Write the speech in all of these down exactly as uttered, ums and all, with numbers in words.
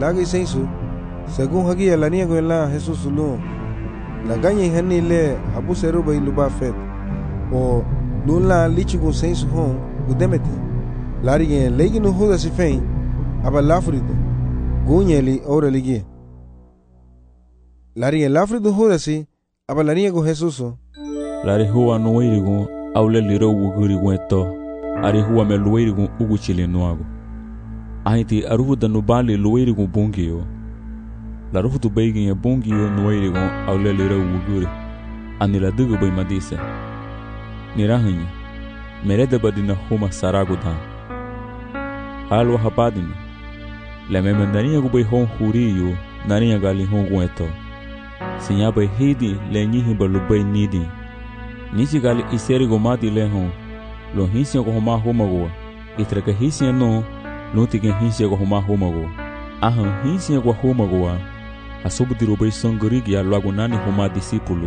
lagi sensu según hagi la niego en la Jesús lu la gaña y hani le abu seru bay luba fet o lun la lichi gun sensu hon udemete lari gen legi no huda si fein aba lafrido guñeli ora ligi lari gen lafrido huda si aba la niego Jesús lari huwa no wirigun awle liro wuguri gweto ari huwa me luwirigun ugu chile nuago ahiti aruhu da nubali luwirigun bungiyo la ruhu tu beigin ya bungiyo nuwirigun awle liro wuguri ani la dugu bay madisa nirahanyi merede badina huma sarago dan halwa hapadina la memendania gu bay hon huriyo nariya gali hon gweto sinya bay hidi le nyihi balu bay nidi nisi gali iseri go mati le hon lo hinsia ko homa homago itra ka hinsia no no tigen hinsia ko homa homago aha hinsia ko homago asubu ro bay songori ya lago nani homa discípulo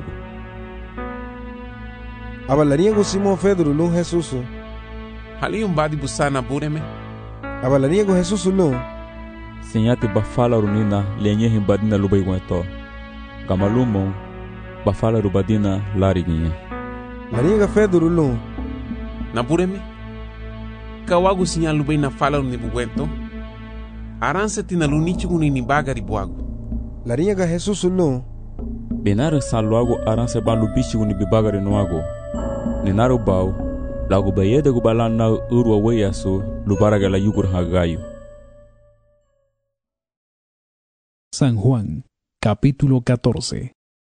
abalaria go Simón Pedro lo Jesús hali um badi busana bureme abalaria go Jesús lo senyate bafala runina lenye himbadina lo bay gweto gamalumo bafala rubadina lariginha laria Pedro lo na bureme kawagu sinyalu bay na fala ni bugwento aranse tina lunichi guni ni bagari buagu laria ga Jesús lo benara salwago aranse balu bichi guni bibagari noago ninaro bau lago bayede go balana urwa weyaso lubaraga la yugur hagayo. San Juan, capítulo catorce.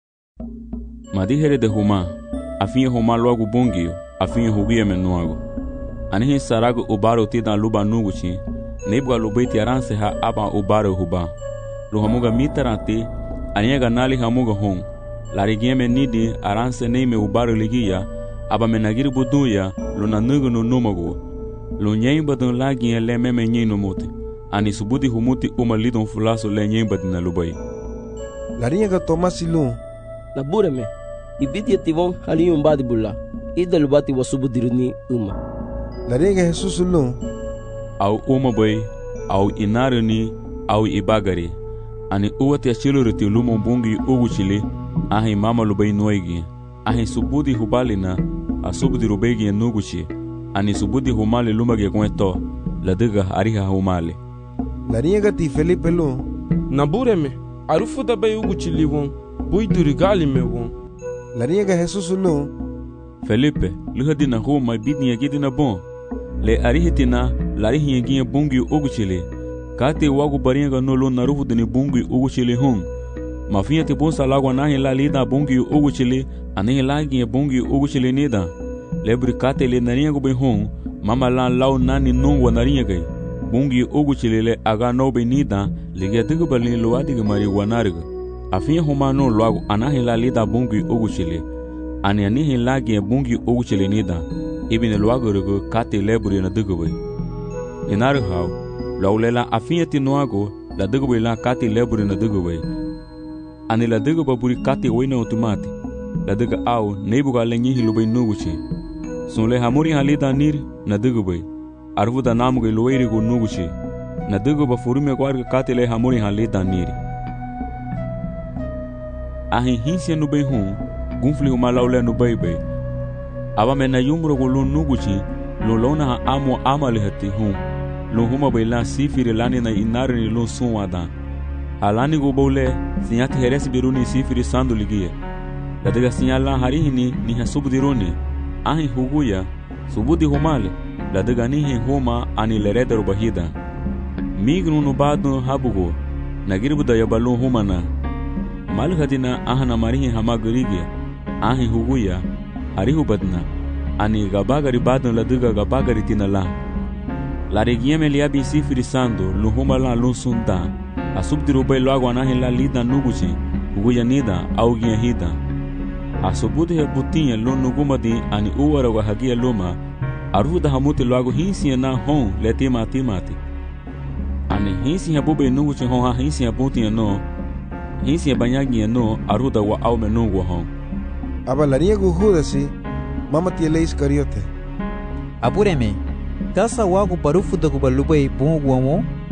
Madijere de Juma, afin Juma luago bungio, afin hugia menuago. Anihi sarago ubaro tida luba nuguchi, nebwa lubeti aranse ha aba ubaro huba. Luhamuga mitarante, aniega nali hamuga hon. Larigieme nidi aranse neime ubaro ligia, aba menagiri buduya, luna nugu no numago. Lunyemba dun lagi le meme nyino mote. Ani subudi humuti uma lidon fulaso le nyemba dina lubai. Lariega Tomasi lu. Na bureme, ibidi ativon hali umbadi bula. Ida lubati wasubudiruni uma. Lariega Jesus lu. Au uma boy, au inaruni, au ibagari. Ani uwati achiluriti lumo bungi ugu chili, ahi mama lubai noigi. Ahi subudi hubalina, a subudi rubegi nuguchi. Ani subudi humali lumagi kweto, ladiga ariha humali. Lariega ti Felipe lu. Na bureme, arufu da bay ugu chili won, bui durigali me won. Lariega Jesus lu. Felipe, luhadi na huma bidni yagidi na bon. Le arihitina, larihi yagia bungi ugu chili. Kate wagu barianga no lo narufu dini bungi ugu chili hon. Mafia te bonsa lagwa nahi la lida bungi ugu chili, anihi lagi bungi ugu chili nida. Lebri kate le narianga be hon, mama lan lau nani nungwa narianga gai. Bungi ugu chili le aga no be nida, ligia tiga balini luadiga mari wanariga. Afia huma no lagu anahi la lida bungi ugu chili. Ani anihi lagi bungi ugu chili nida. Ibine luagu rigo kate lebri na diga bai. Inari hau, lau lela afia tinuago, la diga bai la kate lebri na diga bai. Ani la diga baburi kate wena otomati. La diga au nebuga lenyihi lubai nuguchi. Sunle hamuri halida nir na diga bai. Arvuda namuga luwairi go nuguchi. Na diga ba furume kwarga kate le hamuri halida nir. Ahi hinsia nubai hun, gunfli huma laule nubai bai. Aba mena yumro go lu nuguchi, lu lona ha amo amali hati hun. Lu huma bai la sifiri lani na inari ni lu sunwada. Alani go bole, sinyati heresi biruni sifiri sandu ligie. La diga sinyala harihini ni hasubudiruni. Ahi huguya, subudi humale, la diga nihi huma ani lereda rubahida. Mignu nubadu habugo, nagiribuda yabalu humana. Malhatina ahana marihi hamagirigia, ahi huguya, harihubadna, ani gabagari badun la diga gabagari tinala. La regieme liabi sifiri sandu, luhuma la lunsunda. Asubdiru bay logo anahi la lida nuguchi, huguya nida, augia hida. Asubudi ya butinha lo nugumadi ani uwara wa hagia luma, aruda hamuti logo hinsi na hon leti mati mati. Ani hinsi ya bube nuguchi hon ha hinsi ya butinha no, hinsi ya banyagi no, aruda wa au menungu hon. Abalaria guhudasi, mama tiele Iscariote. Apureme, kasa wagu barufu da kubalubay bungu wamo,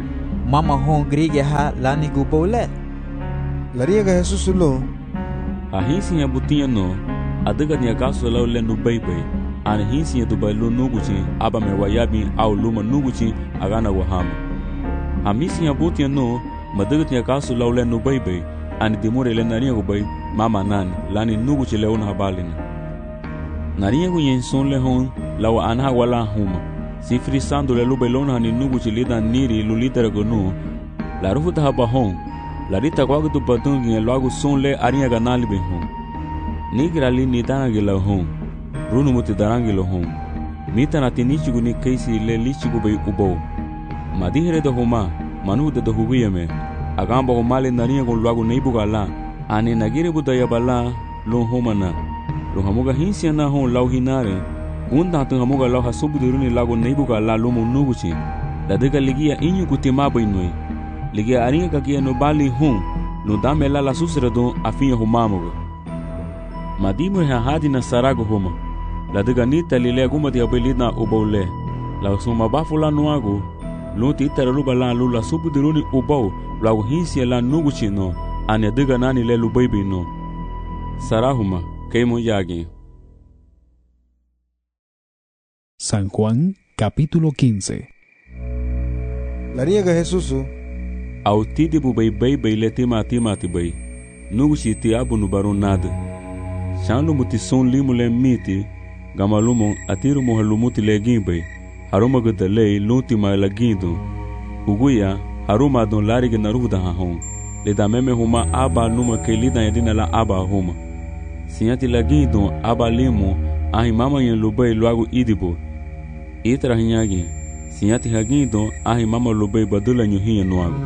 mama hon grige ha lani gubole. Lariaga Jesus lo. Ahinsi ya butinha no, adaga nia kaso lau le no beibai. An hinsi ya dubai lo nuguchi, aba me wayabi au luma nuguchi agana wahama. Hamisi ya butinha no, madaga nia kaso lau le no beibai. Ani dimure le narinha gubai mama nani lani nuguchi le ona habalina. Narinha gu yenson le hon lau anha wala huma. Sifri sando le lubai lona hani nuguchi lida niri lulitera gonu. La rufuta haba hon. La rita kwagu tu patungi loagu son le arinha ganali be hon. Nigra li nitana la hon. Runu muti darangi lo hon. Mita na tinichigu ni keisi le lichigu bei ubo. Madihere da homa manu de da hubiyame. Agamba ko mali narinha ko loagu neibuga la. Ani nagire budaya bala lo homana. Lo hamuga hinsia na hon lau hinare. Unda tu hamuga lau hasubuduruni lagu neibuga la lomo nuguchi. La dega ligia inyu kutimaba inui. Ligia arinha kakia no bali hon. No dame la la susredon afinha humamuga. Madimu ha hadi na sarago homa. La dega nita lile aguma di abelina ubole. La suma bafula nuago. Lunti itara luba la lula subuduruni ubau. Lagu hinsia la nuguchi no. Ane dega nani le lubaibi no. Sarahuma, keimo yagi. San Juan, capítulo quince. Lariaga Jesus. Au tidi bu bay bay bay le tima tima ti bay. Nuguchi ti abu nubaru nada. Shanu muti son limu le miti. Gamalumo atiru mo halumuti le gimbay. Haruma gada le lunti ma la gindo. Uguya haruma don lariga naruda hahon. Le da meme huma aba numa ke lida yadina la aba huma. Sinyati la gindo aba limu ahi mama yen lubay luagu idibo. Itra hinyagi. Sinyati hagindo ahi mama lubay badula nyuhinya nuagu.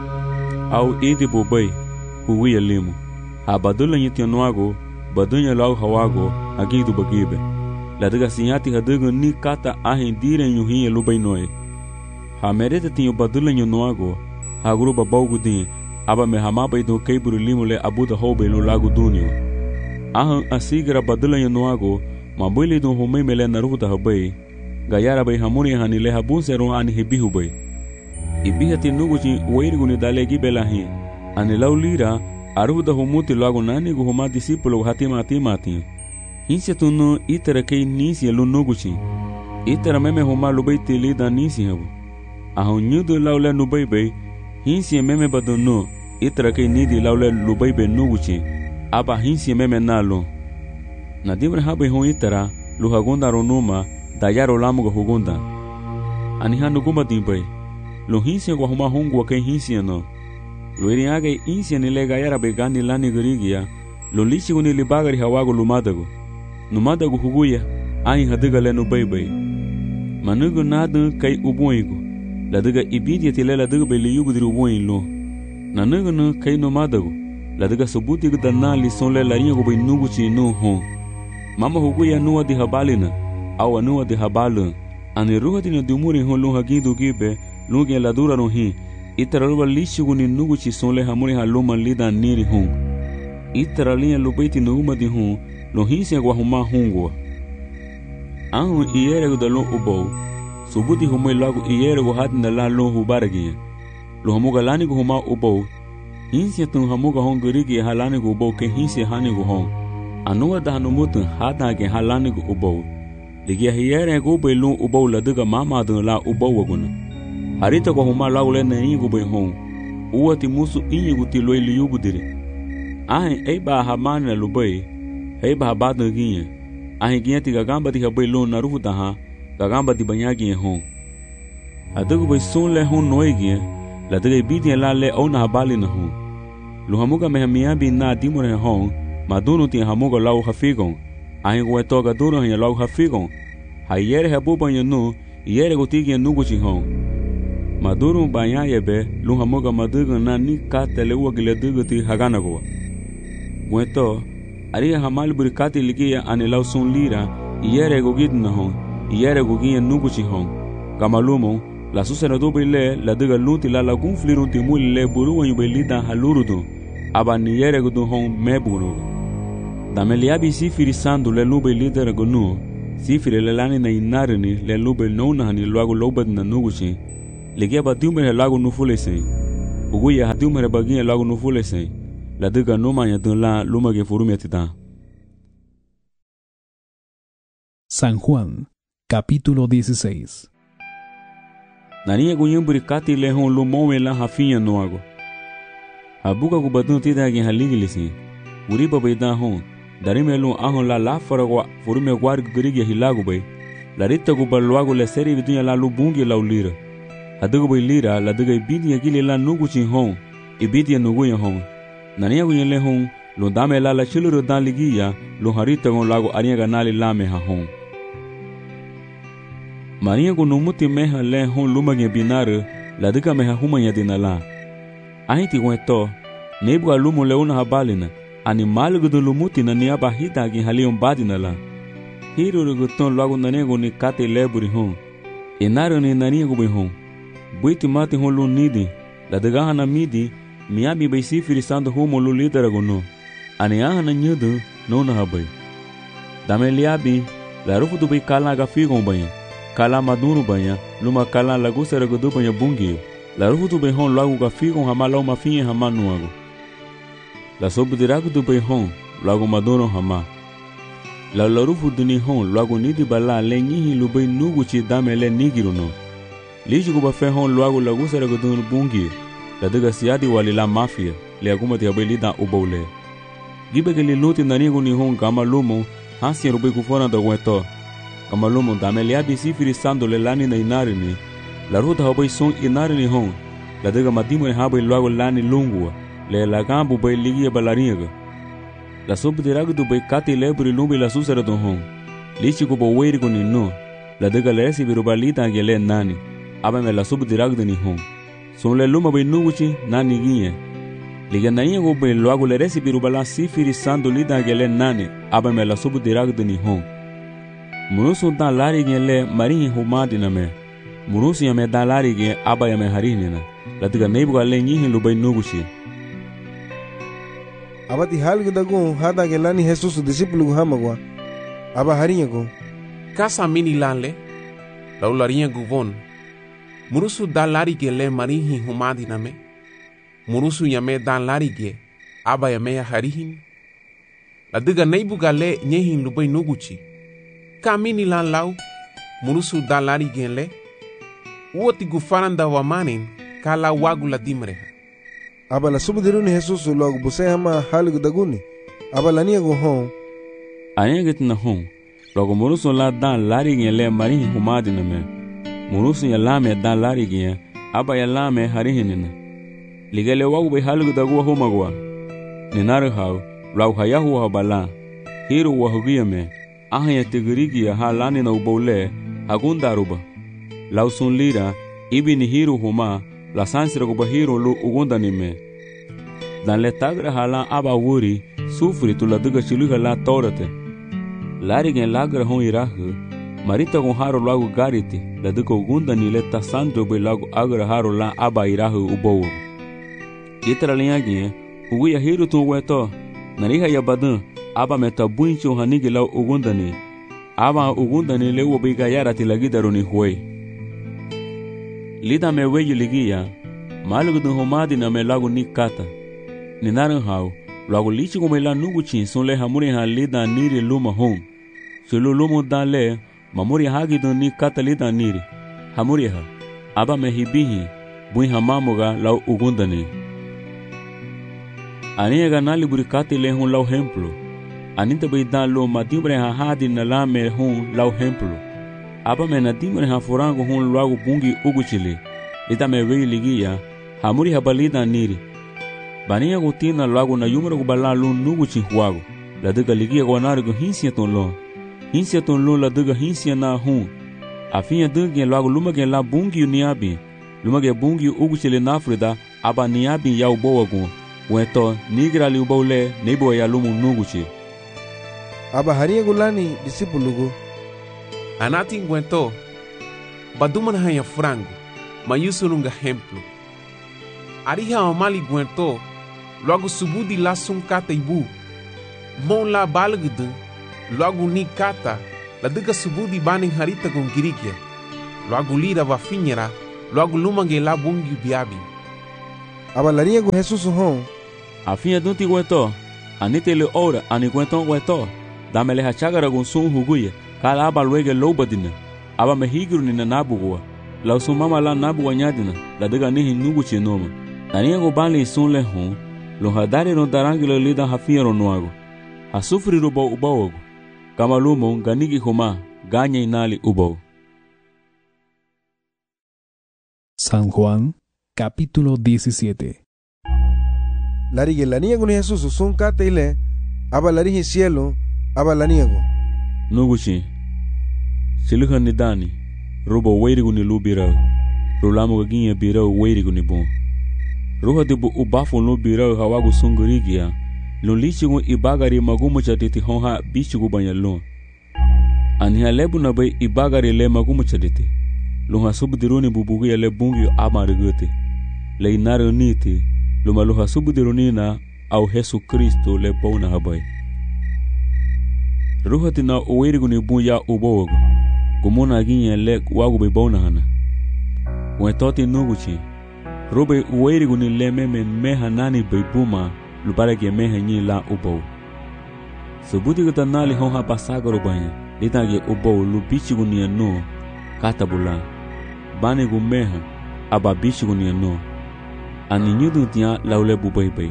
Au idibo bay uguya limu. Ha badula nyutia nuagu badunya luagu hawago agindo bagibe. La daga sinyati hadaga ni kata ahi dire nyuhinya lubay noe. Ha merete tinyo badula nyunuago ha gruba baugu din. Aba me hamaba ido keiburu limu le abuda hobe lo lagu dunio. Ahan asigra badula yanuago, mabuli do homei mele naruda habai. Gayara bai hamuni hani le habunzero ani hebihu bai. Ibihati nuguchi wairguni dale gibelahi. Ani laulira aruda humuti lagu nani gu huma disipulo hatima atimati. Hinsia tunu itera kei nisi lu nuguchi. Itera meme huma lubai tili da nisi habu. Ahun nyudu laule nubai bai. Hinsia meme badono. Itra kei nidi laule lubai be nuguchi. Aba hinsia meme nalo. Nadimre habe hon itara luhagunda ronuma dayaro lamuga hugunda. Aniha nuguma dimbai. Lo hinsia kwa huma hongu wa kei hinsia no. Lo iriage hinsia nile gayara be gani lani garigia. Lo lichi guni libagari hawago lumadago. Numadago huguya. Ahi hadiga le nubai bai. Manugu nadu kei ubuigo. La daga ibidia tile la daga be liyugu diri ubuin lo. Na nugu nu kei no madago. La daga subuti gu dana li son le la ringa bai nugu chi nu hon. Mama hugu ya nuwa di habalina. Awa nuwa di habalin. Ani ruha dina dumuri hon lo hagindu gibe. Lungi la dura no hi. Itara luba lishi gu ni nugu chi son le hamuri ha luma lida niri hon. Itara liya lubaiti nuguma di hon. Lo hinsia gwa huma hongwa. Ahun iyere gu da lo ubou. Subuti humoi lagu iyere gu hati na la lo hubaragiya. Lo hamuga lani gu huma ubou. Hinsia tun hamuga hon gurigi halani gu ubou ke hinsia hani gu hon. Anuwa da hanumutun hata ke halani gu ubou. Ligia hiyere gu ube lu ubou la diga mama dun la ubou waguna. Harita gu huma lagu le na inyi gu bai hon. Uwa ti musu inyi gu ti loi liyu gu diri. Ahin eiba hamani na lubai. Heiba habadun ginya. Ahin ginya ti gagamba ti habai lu na rufu taha. Gagamba di banyagi hon. Adagu bai son le hon noegia. La daga ibidi la le au na habali na hon. Lu hamuga me hamiabi na dimure hon. Madunu ti hamuga lau hafigon. Ahin gwe toga dunu hanya lau hafigon. Ha yere habuba yanu. Yere gutigi ya nuguchi hon. Madunu banyaye be. Lu hamuga maduga na ni kate le uwa gile dugu ti hagana gowa. Gwe to. Aria hamali burikati ligia ane lau son lira. Yere gugid na hon. Yere gugia nuguchi hon. Gamalumo, la susena dobe le, la diga lunti la lagun flirunti muli le buruwa yube lida halurudu. Aba ni yere gudu hon mebuno. Dameliabi sifiri sandu le lube lida regunu. Sifiri le lani na inarini le lube nona hani luagu lobed na nuguchi. ligia ba diumere lagu nufule sen. Ugu ya hadiumere bagin lagu nufule sen. La diga numa ya dun la luma ge furumia titan. San Juan, capítulo dieciséis. Nania gunyumbri kati le hon lumowe la hafinya noago. Habuka ku batun tida gen haligilisi. Guri babeda hon. Darime lu ahon la la faragwa furume gwar gurigi hilagu bay. La rita ku balwago le seri vidunya la lubungi la ulira. Hadugo bay lira la duga ibidi ya gile la nugu chin hon. Ibidi ya nugu ya hon. Nania gunyen le hon. Lu dame la la chiluru dan ligiya. Lu harita gon lago ariyaga nali lame ha hon. Maria gu numuti meha le hon lumage binare. La duga meha humanya dinala. Ahiti gwen to. Nebu alumu le una habalina. Animal gudu lumuti na niaba hita gi halion badinala. Hiru guton lagu nanego ni kate leburi hon. Inaro ni naniego be hon. Buiti mati hon lu nidi. La dagaha na midi. Miabi bay sifiri sando humo lu lidera gono. Ani aha na nyudu no na habay. Dame liabi. La rufu du bay kala ga figon banya. Kala madunu banya. Luma kala lagu sera gudu banya bungi. La rufu du bay hon lagu ga figon hama lau mafinye hama nuago. La sobu diragu du bay hon, lagu maduro hama. La larufu duni hon, lagu nidi bala le nyihi lu bay nugu chi dame le nigiru no. Lishi kuba fe hon lagu lagu saragu dunu bungi. La diga siadi wali la mafia, le agumati abay lida ubaule. Gibe ke li luti nanigu ni hon kama lumo, hansi rubay kufona da gweto. Kama lumo dame liabi sifiri sando le lani na inari ni. La ruta habay son inari ni hon. La diga madimu ni habay lagu lani lungua. Le la gambu bay ligia balariga. La sobu diragu du bay kati lebri lumbi la susara don hon. Lichi ko bo weiri ko ni no. La diga le resi biru balita ange le nani. Aba me la sobu diragu ni hon. Son le luma bay nuguchi nani ginye. Liga na inye ko bay luagu le resi biru bala sifiri sando lita ange le nani. Aba me la sobu diragu ni hon. Munusu dan lari gen le marihi humadi na me. Munusu ya me dan lari gen aba ya me harini na. La diga neibu le nyihin lu bay nuguchi. Abati halgu dagun hada gelani Jesus discípulo hamagwa. Aba harinya go. Kasa mini lanle. Laularinya guvon. Murusu dan lari ge le marihi humadi name. Murusu yame dan lari ge. Aba yame ya harihin. La diga neibu gale nyehin lubay nuguchi. Ka mini lan lau. Murusu dan lari ge le. Uoti gufaranda wamanin. Kala wagu la dimreha. Aba la subudiruni Jesus logo buse hama halgu daguni. Aba la niego hon. Ayenget na hon. Logo murusu la dan lari gen le marihi humadi na me. Murusu ya lame dan lari gen. Aba ya lame harihinina. Ligele wagu bay halgu dagu homagwa. Ninaru hau. Lau hayahu habala. Hiru wahugia me. Ahaya tigirigi ya halani na ubaule. Hagundaruba. Lau sun lira. Ibi ni hiru huma. La sansira kuba hiro lu ugunda ni me. Dan le tagra hala aba wuri, sufri tu la diga chiluha la torate. Lari gen lagra hon irahu, marita gon haro lagu gariti, la diga ugunda ni le ta sandro be lagu agra haro la aba irahu ubowu. Itra linha gen, ugu ya hiro tu weto, nariha ya badan, aba meta buincho hanigi la ugunda ni. Aba ugunda ni le ubiga yarati la gidaru ni huwe. Lida me weyu ligia, malugu dun homadi na me lagu ni kata. Ninaran hau, lagu lichi kume la nugu chin son le hamuri ha lida niri luma hon. Sulu lumu dan le, mamuri hagi dun ni kata lida niri. Hamuri ha, aba me hibihi, bui hamamuga lau ugundani. Aniega nali buri kati le hon lau hemplo. Aninta bai dan lo madimbre ha hadi na la me hon lau hemplo. Aba me nadimre ha furango hon lagu bungi uguchili. Lita me wei ligia, hamuri habalida niri. Bania gutina lagu na yumra gubala lu nuguchi huago. La diga ligia guanarigo hinsia ton lo. Hinsia ton lo la diga hinsia na hon. Afinha dungi lagu lumage la bungi uniabi. Lumage bungi uguchili na frida, aba niabi ya uboa gun. Weto, nigra li ubaule, nebo ya lumu nuguchi. Aba haria gulani disipulugo. Anati ngwento, badumana hanya frango, mayuso nunga hemplo. Ariha omali gwento, logo subudi la sun kata ibu. Mon la balgdu, logo ni kata, la diga subudi bani harita con girikia. Logo lira va finera, luago lumange la bungi biabi. Aba larinha com Jesus hon. A finha do ti gueto. Anite le ora ani gueton gueto. Dame le hachagara gun sun huguya. Kala aba luege lobadina. Aba mehigru ni na nabugwa. La sumama la nabu wanyadina. La dega nihi nugu chinoma. Tania go bali sun le hon. Lo hadari no darangi le lida hafia no nuago. Hasufri rubo ubaogo. Kama lumo ganigi homa. Ganya inali ubo. San Juan, capítulo diecisiete. Larige la niego ni Jesus son kate ile. Aba larige cielo. Aba la niego. Nuguchi. Siluhan ni dani. Rubo weirigu ni lubirao. Rulamo gaginye birao weirigu ni bon. Ruha dibu ubafu no birao hawagu sungurigia. Lulichigu ibagari magumu chatiti honha bichigu banyalon. Aniha lebu na bay ibagari le magumu chatiti. Luha subdiruni bubugi le bungi amarigute. Le inaro niti. Luma luha subdirunina au Jesu Kristo le bona habay. Ruha tina uweirigu ni bunya ubogo. Gumuna ginye le wagu be bona hana. Wetoti nuguchi. Rube uweirigu ni le meme meha nani be buma. Lubare ke meha nyi la ubo. Subudi gata nali honha pasagaro banya. Lita ge ubo lubichigu ni no. Katabula. Bani gu meha. Aba bichigu ni no. Ani nyudu tia laule bubai bay.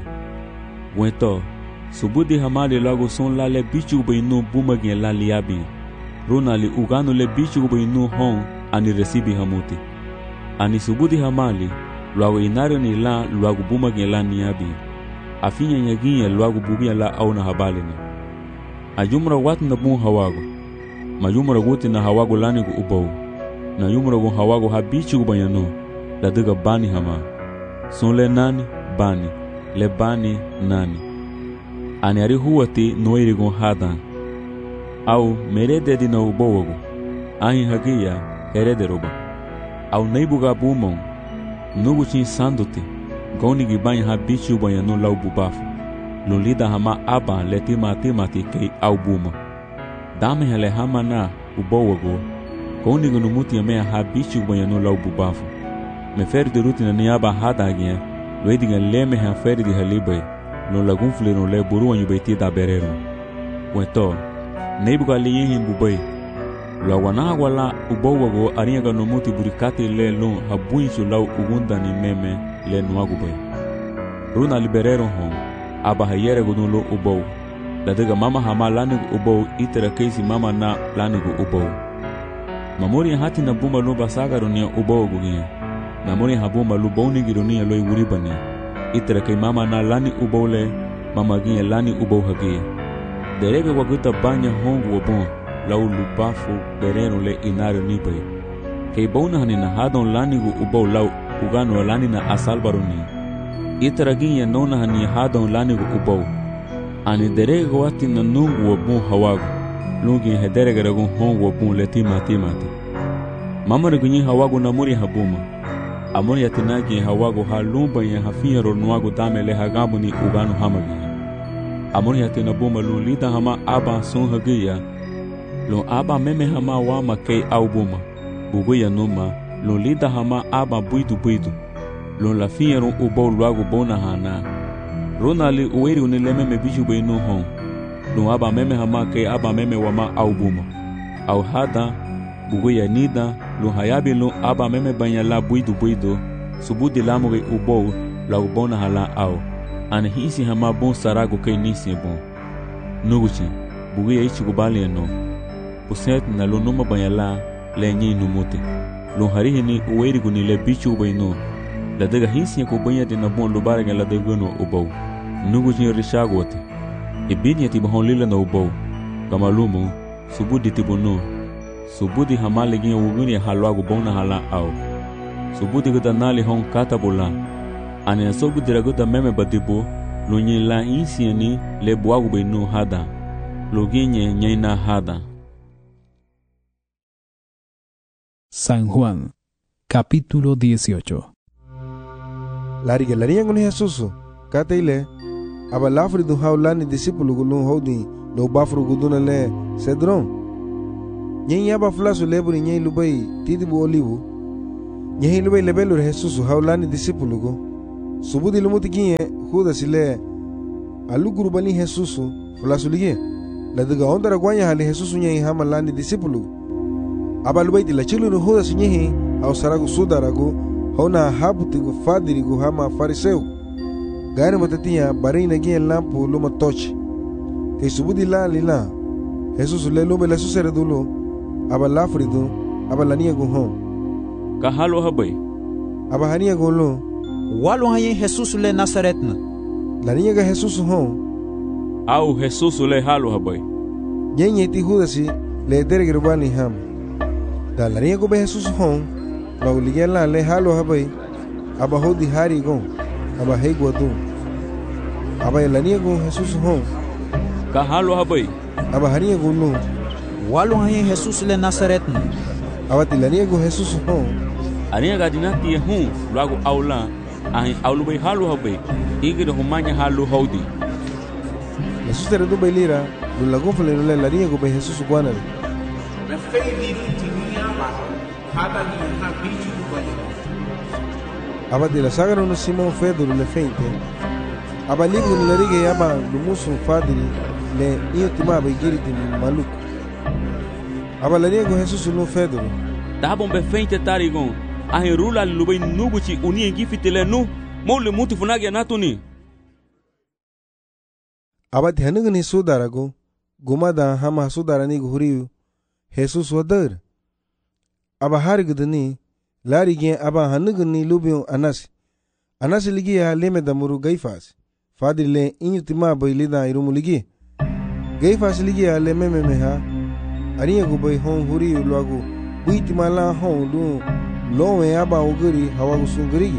Weto. Subudi hamali lago son la le bichigu bay no buma gen la liabi. Rona li ugano le bichigu bay no hon. Ani resibi hamuti. Ani subudi hamali. Luago inario ni la luago buma gen la niabi. Afinya nyaginya luago bugia la au na habalini. Ajumra watu na bun hawago. Majumra guti na hawago lani gu ubau. Na yumra gu hawago habichi gu banyano. La diga bani hama. Son le nani, bani. Le bani, nani. Ani ari huwati noiri gu hadan. Au merede di na ubau wago. Ahi hagia herede roba. Au neibuga bumon. Nugu chin sanduti. Goni gibanya habichi gu banyano lau bubafu. Lulida hama aba leti mati mati kei au buma. Dame hele hama na ubowago. Koni gunu muti yamea habichi ubanyano lau bubafu. Me feri de ruti na niaba hada agien. Luedi gen leme ha feri di halibay. Lo lagunfli no le buru wanyu beti da berero. Weto. Neibuga liyehin bubay. Lo wana wala ubowago ariyaga no muti burikati le lon habuinsu lau ugunda ni meme le nuagubay. Runa liberero hon. Aba hayere gunulo ubo. Ladega mama hama lanigu ubo itera keisi mama na lanigu ubo. Mamuri hati na bumba lo basaga runia ubo gugia. Mamuri habumba lo boni girunia lo iguribani. Itera kei mama na lani ubo le mama gia lani ubo hagia. Derege waguta banya hongu wabon lau lubafu bereno le inario nibay. Kei bona hanina hadon lanigu ubo lau ugano lani na asalbarunia. Itaraginha nona hani hadon lanigu ubo. Ani derega wati na nungu wabun hawagu. Lungi hederega ragun hongu wabun letima timati. Mamari gunyi hawagu namuri habuma. Amuri yatinagi hawagu halumba ya hafiya ronuagu dame le hagabu ni uganu hamagiya. Amuri yatinabuma lulida hama aba sun hagiya. Lun aba meme hama wama kei au buma. Buguya numa. Lulida hama aba buidu buidu. Lon la fiyeron ubo luago bona hana. Rona li uweri unileme me biju be no hon. Lon aba meme hama ke aba meme wama au buma. Au hada, bugoya nida, lon hayabi lon aba meme banya la buidu buidu. Subudi lamoge ubo la ubona hala au. Ane hisi hama bon sarago ke nisi bon. Nuguchi, bugoya ichi kubali no. Puset na lon numa banya la le nyi numuti. Lon harihi ni uweri gunile bichu be no. La dega hinsi ko banya de na bon lubare la de gono ubo. Nugu jin rishagote. E binya ti bahon lila na ubo. Kamalumo subudi tibono. Subudi hamale gin uguni halwago bona hala au. Subudi gada nali hon katabula. Ane sogu diragoda meme badibo. Lo nyi la hinsi ni le buago be no hada. Lo ginye nyaina hada. San Juan, capítulo dieciocho. Larige larinha con Jesus. Kate ile. Aba lafri du haulani discípulo gulun hodi lo bafru guduna le cedron. Nyen aba flasu leburi nyen lubai tidi bu olivu. Nyehi lubay lebelur Jesus haulani disipulugo. Subudi lumuti ginye Judas ile aluguru bani Jesus fulasulige. Ladaga ondara gwanya hali Jesus nyehi hama lani disipulugo. Aba lubay tila chiluru Judas nyehi au saragu sudarago hauna habutigo fadirigo hama fariseu. Gari matatiya barina ginye lampu luma tochi. Kay subudi la lila Jesus le lume la suseredulo aba lafrido aba lania guhon. Ka halo habay. Aba hania golo Walu haye Jesus le Nazaretna. lania ga Jesus hon. Au Jesus le halo habay. Nyenye ti Judasi le dergirbani ham. Da lania go be Jesus hon. La ulige la le halo habay. Aba hodi hari gon. Aba hey godu. Aba lania go Jesus hon. Ka halo habay. Aba hania golo Walu haye Jesus le Nazaretna. aba tilania go Jesus hon. Ania ga dinati hu lago aula ahi aulu bay halo habay. Igir humanya halo hodi. La suseredu bailira lu lago fele le lania go be Jesus guanal. Me fei tinia ba hada ni ha bichu ba. Aba de la saga no Simon Pedro le feinte. Aba ligu ni larige aba lumusu fadiri le iyo tima ba giriti maluco. Aba lania go Jesus no Pedro. Dabon be feinte tarigon. Ahi rula lubay nubuchi uni ngifitele nu. Mo le muti funagi anatuni. Aba tihanugu ni sudarago. Gumada hama sudarani guhuriu. Jesus wadar. Aba harigudani larige aba hanugu ni lubion anasi. Anasi ligi ya leme damuru gaifas. Fadri le inyu tima ba ilida irumu ligi. Gaifas ligi ya leme memeha. Ariya gubay hon huriu luagu. Buitima la hon lu. Lowe aba uguri hawagu sungurigi.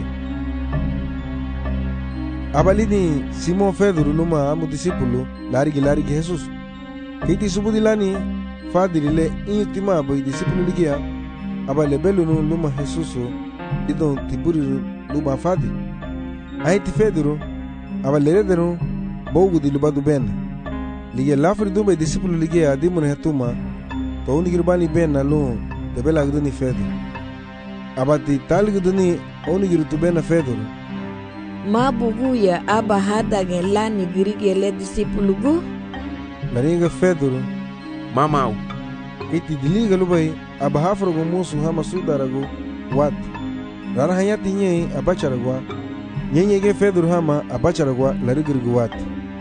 Abalini Simon Pedro luma amu disipulu larigi larigi Jesus. Kiti subudilani fadiri le intima ba disipulu ligia. Abale belu no luma Jesus didon tiburi luma fadi. Aiti Pedro abale redero bogu di lubadu ben. Ligia lafri dumbe disipulu ligia dimune hatuma. To unigirbani ben na lu debela agduni Pedro. Abati talguduni onigirutu ben na Pedro. Mabugu ya aba hada gelani girigele disipulugu. Laringa Pedro Mamau. Kiti diliga lubay aba hafrogo musu hama sudarago wat. Rara hayati nye abacharagwa. Nyenye ge Pedro hama abacharagwa larigirgu wat.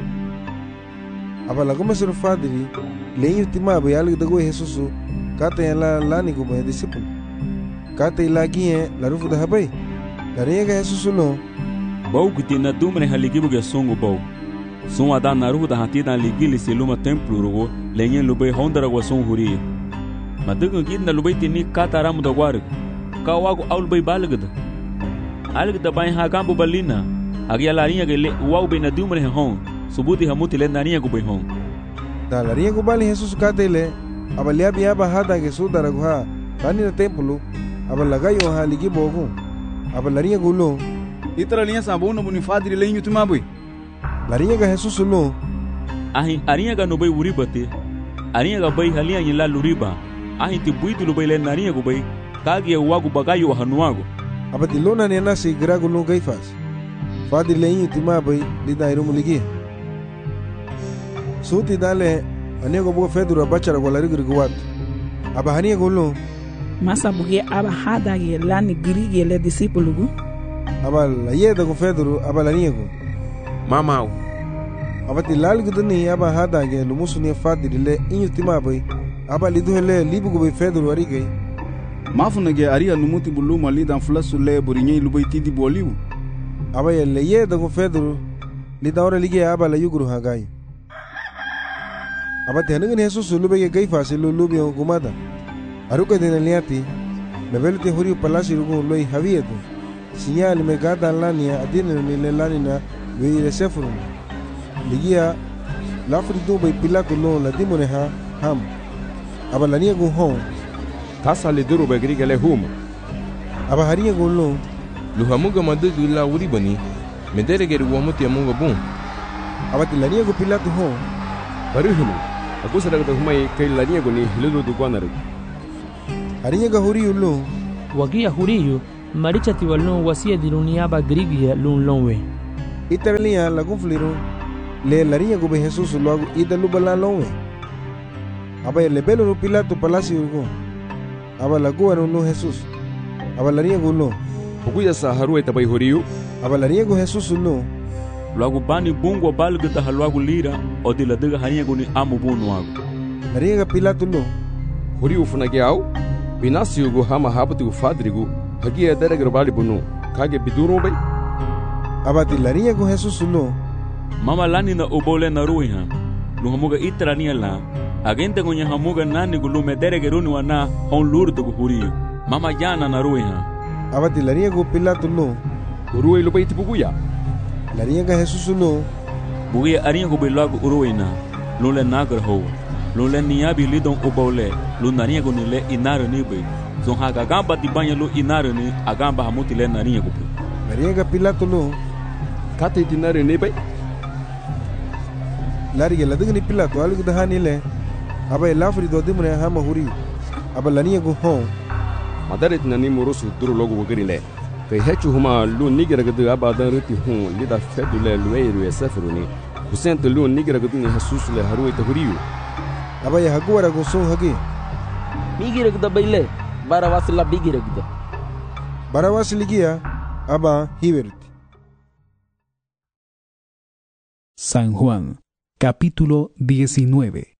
Aba lagoma suru fadiri lenyu timabe yalgu dago Jesusu kata yala lani guma disipulu. Kata ilagi la rufu da habay. Laringa Jesusu no Bau kuti na dumre haligibu ge songo bau. Son ada naru da hatida ligili seluma templo rogo lenye lubay hondara wa son huri. Madugo gidna lubay tini kataramu da war. Ka wago aul bay balgada. Algada bay ha gambu balina. Agya larinha ge le wau be na dumre hon. Subuti hamuti le narinha go bay hon. Da larinha go bali Jesus katele abalia biaba hada ge sudara go ha tani na templo abalagayo ha ligibo go. Abalarinha go lo Itra linha sabuna bunifadri lenho tumabui. Larinha ga Jesus no. Ahi arinha ga no bay uribate. Arinha ga bay halia yila luriba. Ahi ti buitu lubay le narinha go bay. Kagi wagu bagayo hanuago. Abati lona ne nasi grago no gaifas. Fadri lenho timabui lida irumu ligi. Suti dale anego bo Pedro abachara go larigirgu wat. Aba hania go lo. Masa buge aba hada ge lani girige le disipulugu. Aba la yeda go Pedro aba la niego. Mamau. Abati lalguduni aba hada ge lumusu ne fadiri le inyu timabai. Aba liduhele libugo be Pedro arige. Mafuna ge aria numuti buluma lidan flasu le burinye lubai tidi boliu. Aba ye le yeda go Pedro lidawra lige aba la yuguru hagai. Aba tenengin Jesus lube ge gaifa se lulubi gumada. Aruka de liati. Mebelte huri palasi rugo loi havieto. Sinyali me gada lania adine ni le lanina we resefuru. Ligia lafri dubai pilako no la dimone ha ham. Aba lania go hon. Tasa le duru begriga le huma. Aba haria go lo. Luhamuga madugu la uribani. Medere geru wamuti amunga bun. Aba tilania go pilato hon. Baruhulu. Akusara go humai kai lania go ni hilu du gwanaru. Haria ga huri ulo. Wagia huriyu maricha ti walon wasia di lunia ba grigia lun lonwe. Italia la gufliru le larinha go Jesus logo ida lubala lonwe. Aba le belo no Pilato palacio go. Aba la go no Jesus. Aba larinha go lo. Buguya sa haru eta bai horiu. Aba larinha go Jesus lo. Logo bani bungo balga ta halwago lira o de la dega harinha go ni amu bunu ago. Larinha Pilato lo. Horiu funagiau. Binasio go hama habatu fadrigo. Hagia derega bali bunu. Kage biduro bai. Abati larinha go Jesus lo. Mama lani na obole na ruiha. Lu hamuga itrania la. Agente go nya hamuga nani go lu medere runi wana hon lurdo go huriu. Mama jana na ruiha. Abati larinha go Pilato lo. Urui lo bai tibuguya. Larinha go Jesus lo. Buguya arinha go belago uruina. Lu le nagar ho. Lu le niabi lidon obole. Lu narinha go ni le inaro ni bai. Zon haga gamba ti banya lu inaro ni agamba hamuti le narinha go. Larinha go Pilato lo. Kate tinaro ni bai. Lari la degni Pilato algo da hanile. Aba el afri do dimre hama huri. Aba larinha go hon. Madaret nani morosu duro logo wogrile. Kai hechu huma lu nigira gadu aba dan ruti hon lida fedule lueiru esafruni. Kusente lu nigira gadu ni Jesus le haru eta huriu. Aba ya hagura go son hagi. Migira gada baile. Barawas la bigira gada. Barawas ligia aba hiberti. San Juan, capítulo diecinueve.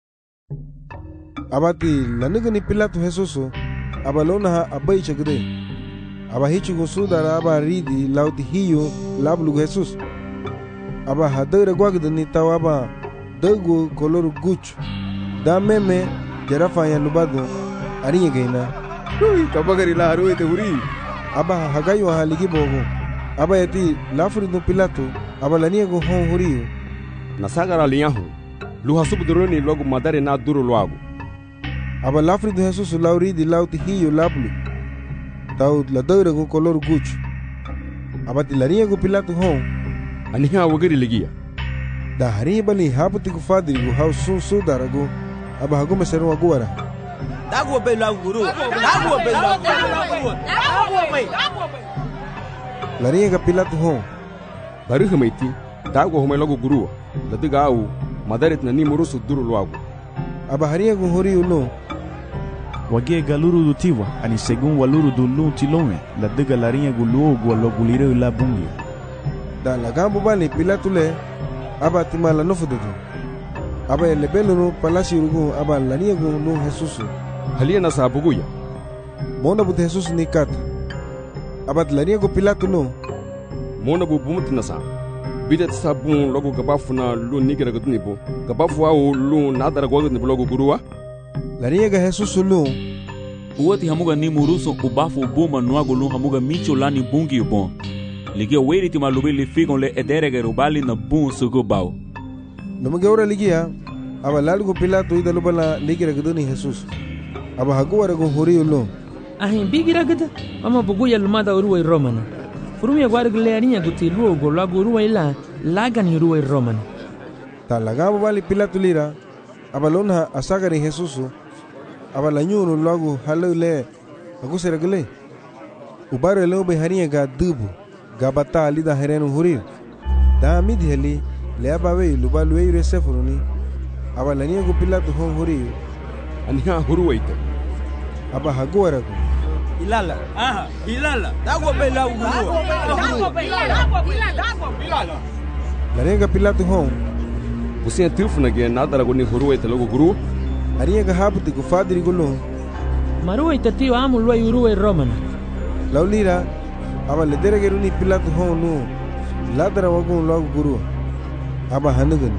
Abati la nigani Pilato Jesus abalona ha abai chagde. Aba hichu go sudara aba ridi lauti hiyo lablu Jesus. Aba hadere gwagde ni tawaba dago color guch. Da meme jarafa ya lubado ariye geina. Ui kabagari la haru ete huri. Aba hagayo haligi bogo. Aba yati lafri no Pilato aba lania go hon huriyo. Nasagara liyahu. Lu hasubu duroni logo madare na duro loago. Aba lafri do Jesus lauri di lauti hiyo lablu. Tau la doire go color guch. Aba tilaria go Pilato hon. Aniha wagiri ligia. Da hari bali haputi go fadri go hau sun sudara go. Aba hago meseru agora. Dago be la guru. Dago be la guru. Dago be. Laria go Pilato hon. Baru hamaiti. Dago home logo guru. Ladiga au madaret nani murusu duro loago. Aba haria go hori ulo. Wage galuru dutiwa ani segun waluru dulu tilome la dega larinha gulu go lo gulire la bungi. Da la gambo bali Pilato le aba timala no fududu. Aba ele belo no palacio rugo aba larinha go no Jesus. Halia na sabuguya. Mona bu Jesus ni kat. Aba larinha go Pilato no. Mona bu bumti na sa. Bidet sabun logo gabafuna lu nigira gudnibo. Gabafu au lu nadara gwadnibo logo gurua. Larinha go Jesus lo. Uati hamuga ni muruso ubafu buma nuago lu hamuga micho lani bungi bon. Ligia weri ti malubi li figon le ederege rubali na bun sugo bao. Namuga ora ligia aba lalgo Pilato ida lubala ligira guduni Jesus. Aba haguara go hori ulo. Ahin bigira gada ama buguya lumada uruwa romana. Furumia gwarg le arinha guti luogo lago uruwa ila lagan uruwa romana. Ta lagabo bali Pilato lira aba lona asagari Jesus. Aba lanyuno lago halu le agusera gele. Ubare le obe harinha ga dubu. Gabata ali da herenu hurir. Da midheli le abawe lubalu eire sefuruni. Aba lania go Pilato hon hurir. Aniha huruwaita. Aba haguara go. Ilala. Aha, ilala. Dago bela uguru. Dago bela. Dago bela. Dago bela. Larenga Pilato hon. Busia tilfuna ge nadara go ni huruwaita logo guru. Arinha ga haputi go fadri go lo. Maruwaita tio amu luai uruwa romana. Laulira aba le deregeru ni Pilato hon no ladara wagun logo guru aba hanugani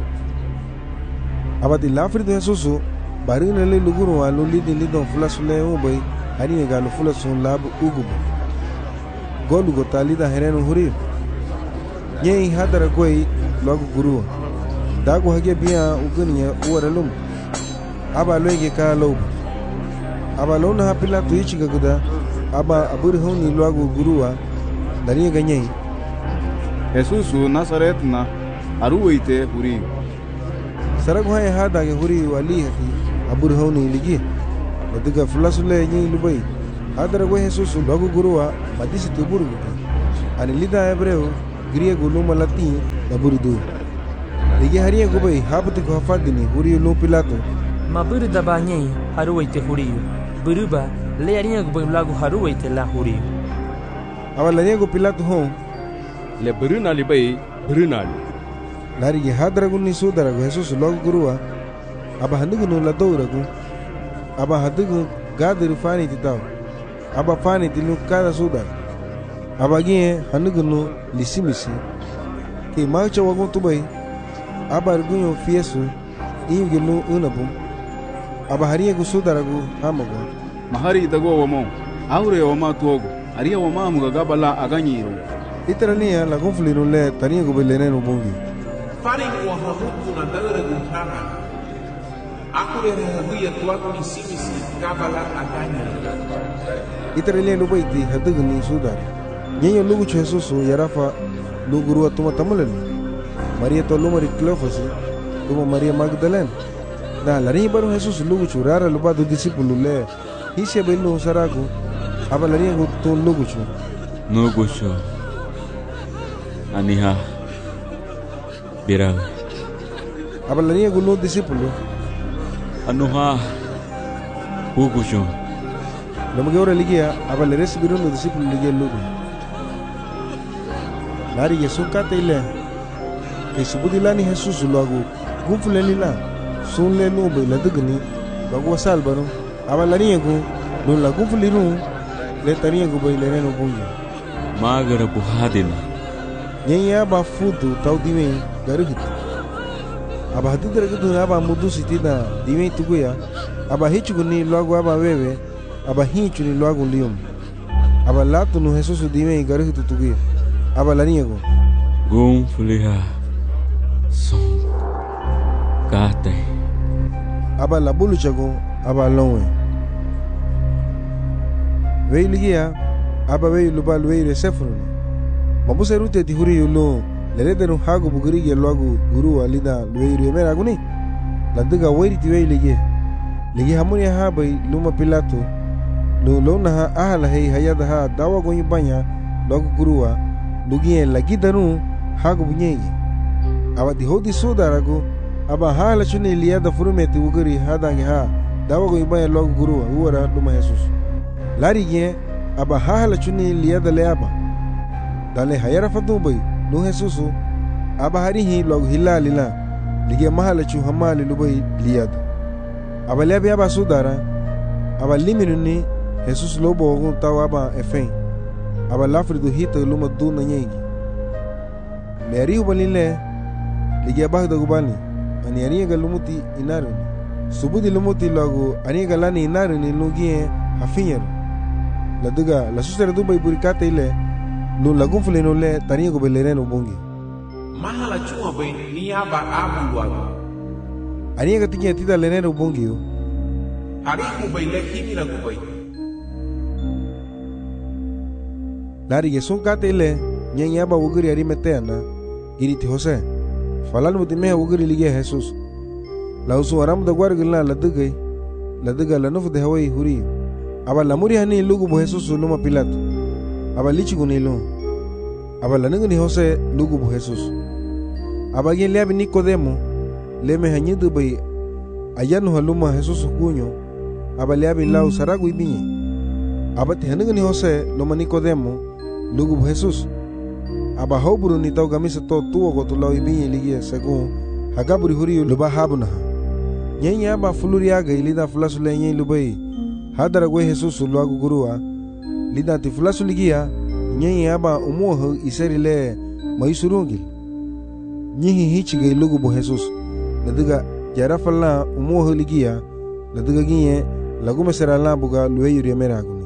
aba di lafri do Jesus barina le luguru wa lo lidi lidon fulasule o boy ani ga lo fulasun labu ugubu golu go talida herenu huri nyei hadara goi logo guru dago hage biya uguniya uwaralum aba loge ka lo aba lona ha Pilato ichi gaguda aba aburi honi logo guruwa dari ganyai Jesus Nazaret na aruwaite huri. Saragu hai hada ge huri wali hati aburi honi ligi. Ladiga fulasule nyi lubai hadara go Jesus logo gurua madisi tuburu ani lida hebreu griego luma latin da buridu ligi hariya go bai habati go hafadini huriyo lo Pilato maburu da banyei haruwaite huriyo buruba le hariya go bai lagu haruwaite la huriyo awala nego Pilato hon le buruna li bai buruna li larigi hadara go ni sudara go Jesus logo gurua aba handugu no la douragu aba hadugu gadiru fani titaw aba fani tilu kada sudar aba gie handugu no lisimisi ke macho wagon tubai aba argunyo fiesu ingi no unabu aba hariya go sudara go hamago mahari dago wamo aure wama tuogo ariya wama muga gabala aganyiro itarania la conflino le tania go belene no bongi fari wa hamutu na dagara go hama akure haguya tuaku ni simisi gabala aganya itarania lo baiti hadugu ni sudara nyenyo lugu chesusu yarafa luguru atuma tamulani Maria tolu mari Cleofas tuma Maria Magdalena da lari baru Jesus lugu churara lupa do discípulo le hisia belu saragu aba lari go to lugu chu lugu chu aniha bira aba lari go no discípulo anuha lugu chu lama geora ligia aba lari sibiru no discípulo ligia lugu lari Yesu katele ke subudilani Jesus logo gufulelila sunle no be ladugni logo salbaro abalani go no la gufuliru le tania go be lene no bungi magara buhadina nyenya ba fudu tawdime garuhit aba hadidra gudu aba mudu sitida dime tuguya aba hichuguni logo aba wewe aba hichuni logo lium aba latu no Jesus dime garuhit tuguya aba lani go gumfuliha son kate aba la bulu chago aba lonwe veiligia aba vei lubal vei resefru mabuse rute ti huri yulo leredenu hago bugurige logo guru alida luiru emera guni ladiga wairi ti veilige ligi hamuni ha bai luma Pilato lo lona ha ahala hei hayada ha dawa go yibanya logo gurua lugie lagi danu hago bunyegi aba di hodi sudarago aba hala chuni liada furumeti uguri hadangi ha dawa go ibaya logo guru uara luma Jesus larige aba hala chuni liada leaba dale hayara fadubai no Jesus aba harihi logo hilalila lige mahala chu hamali lubai liada aba lebi aba sudara aba liminuni Jesus lobo go tawa aba efen aba lafridu hita luma duna nyegi Meri ubalile lige bahda gubani ani ani galumuti inaruni subudi lumuti logo ani galani inaruni lugie hafinyero laduga la susere dubai burikate ile lu lagumfule no le tani go belere no bongi mahala chuma bai ni aba abu wago ani gatinya tida lene no bongi yo hari ku bai le kimira ku bai lari ge son kate ile nyanya ba uguri ari meteana iriti Jose falan mutime uguri lige Jesus la usu aram da gwargila la dugay la duga la nufu de hawai huri aba la muri hani lugu bo Jesus luma Pilato aba lichi gunilo aba la nungni Jose lugu bo Jesus aba gen lebi Nicodemo leme hanyidu bay ayanu haluma Jesus kunyo aba lebi lau saragu ibinye aba te hanungni Jose luma Nicodemo lugu bo Jesus aba hoburu ni tau gamisa to tuo go tulau ibinye ligie según hagaburi huri luba habuna nyenya aba fuluri aga ilida fulasu le nyen lubai hadara gwe Jesus luagu gurua lida ti fulasu ligia nyenya aba umuho iseri le maisurungil nyihi hichige lugu bo Jesus nadiga jarafala umuho ligia nadiga ginye lagume serala buga lueyuri emeraguni.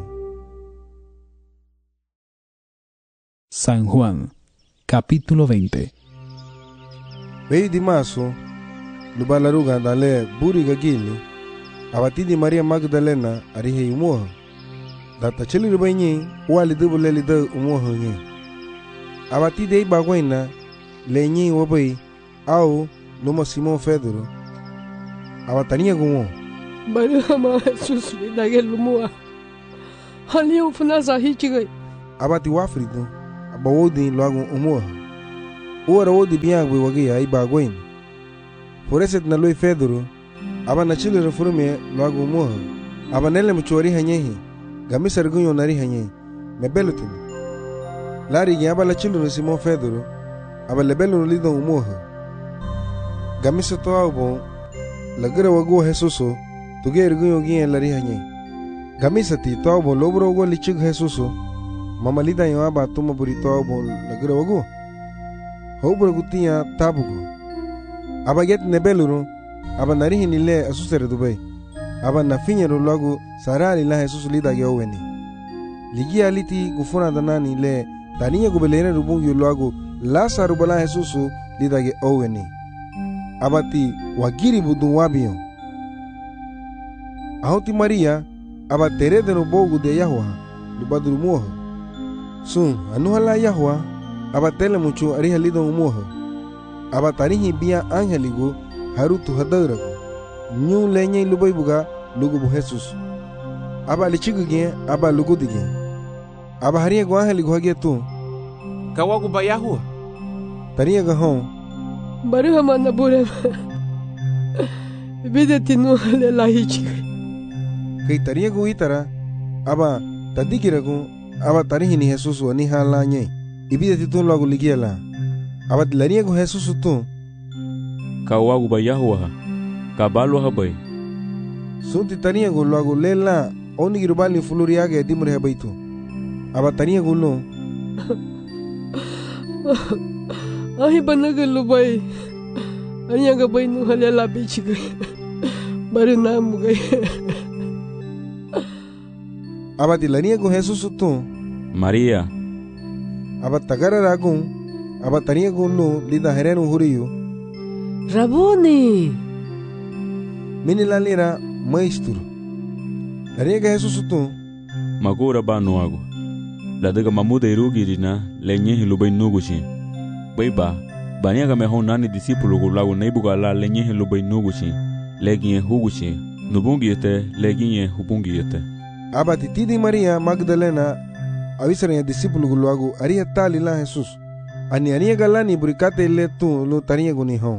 San Juan, capítulo veinte. Vei di maso, lubalaruga dale buri gagili, abatidi Maria Magdalena arihe umuha. Data cheli rubanyi, wali dubu leli da umuha nye. Abatidi ei bagwena, lenyi wabai, au numa Simon Pedro. Abatania gumo. Maria ma Jesus lidagel umuha. Halio funasa hichigai. Abati wafrido. Abawodi loago umoha. Ora wodi biangwe wagia iba gwen. Foreset na loi fedoro. Aba na chile reforme loago umoha. Aba nele mchori hanyehi. Gamisa rgunyo nari hanyehi. Mebelutin. Lari gi aba la chile Simon Fedoro. Aba lebelo lido umoha. Gamisa to abo. Lagira wago Jesuso. Tuge rgunyo gi lari hanyehi. Gamisa ti to abo lobro wago lichig Jesuso. Mamalida yo aba tuma burito abo lagira wago. Hobro gutia tabugo. Aba get nebeluro. Aba narihi nile asusere Dubai. Aba na finyero logo sarali la Jesus lida ge oweni. Ligia liti gufuna danani le taniya gubelere rubungi logo la sarubala Jesus lida ge oweni. Abati wagiri budun wabiyo. Ahoti Maria aba terede no bogu de Yahwa lubadru moha. Sun anuhala Yahwa aba tele mucho ariha lido moha. Aba tarihi bia angeligo harutu hadarago. Nyu lenye lubai buga lugu bu Jesus. Aba lichigu gen aba lugu dige. Aba haria go angeligo hage tu. Kawagu ba Yahwa. Tariya ga hon. Baru hamana bure. Bide tinu le la hichigu. Kai tariya go itara aba tadikirago aba tarihi ni Jesus wani hala nye. Ibide titun lagu ligiela. Aba tilariya go Jesus tu. Kawagu ba Yahwa. Kabalo habai. Sunti tania go lagu lela oni girubali fuluriaga edimure habaitu. Aba tania go lo. Ahi banaga lubai. Anya ga bai nu halela bichiga. Baru namu gai. Aba tilania go Jesus tu. Maria. Aba tagara ragun. Aba tania go lo lida herenu huriyo. Rabuni. Mini la lira maestro. La riega Jesus tu. Magura ba nuago. La daga mamuda irugirina lenye hilubai nuguchi. Baiba, baniaga mehon nani discípulo gulago neibuga la lenye hilubai nuguchi. Leginye huguchi. Nubungi yete, leginye hubungi yete. Aba titidi Maria Magdalena avisara ya discípulo gulago aria tali la Jesus. Ani aniega lani burikate le tu lo tania guni hon.